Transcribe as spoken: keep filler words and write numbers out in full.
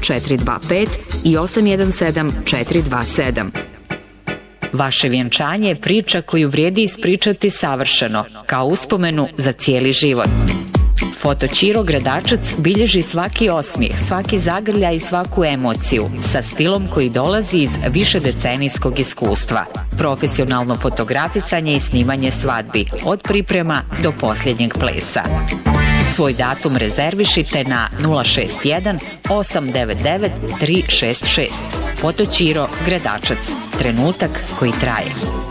četiri dva pet i osam jedan sedam četiri dva sedam. Vaše vjenčanje je priča koju vrijedi ispričati savršeno, kao uspomenu za cijeli život. Fotoćiro Gradačac bilježi svaki osmijeh, svaki zagrljaj i svaku emociju sa stilom koji dolazi iz višedecenijskog iskustva. Profesionalno fotografisanje i snimanje svadbi, od priprema do posljednjeg plesa. Svoj datum rezervišite na nula šest jedan osam devet devet tri šest šest. Fotoćiro Gradačac. Trenutak koji traje.